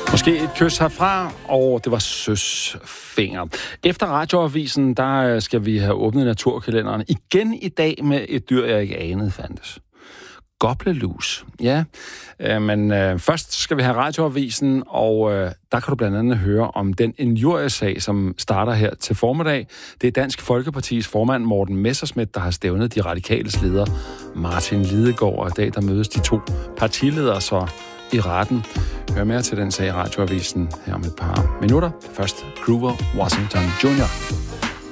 Måske et kys herfra, og det var søsfinger. Efter Radioavisen, der skal vi have åbnet naturkalenderen igen i dag med et dyr, jeg ikke anede fandtes. Gobbelelus. Ja, men først skal vi have Radioavisen, og der kan du blandt andet høre om den injuriesag, som starter her til formiddag. Det er Dansk Folkepartis formand Morten Messerschmidt, der har stævnet de radikales leder Martin Lidegaard, og i dag der mødes de to partiledere så i retten. Hør mere til den sag i Radioavisen her om et par minutter. Først Grover Washington Jr.